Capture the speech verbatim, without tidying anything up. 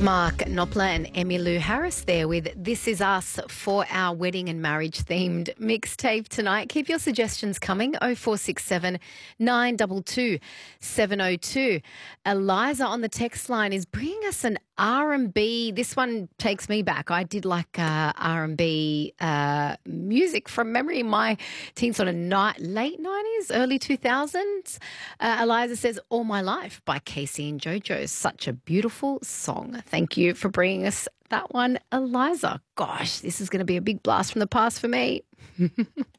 Mark Knopfler and Emmylou Harris there with This Is Us for our wedding and marriage themed mixtape tonight. Keep your suggestions coming, oh four six seven, nine two two, seven oh two. Eliza on the text line is bringing us an R and B. This one takes me back. I did like uh, R and B uh, music from memory in my teen sort of ni- late nineties, early two thousands. Uh, Eliza says, All My Life by Casey and JoJo. Such a beautiful song. Thank you for bringing us that one, Eliza. Gosh, this is going to be a big blast from the past for me.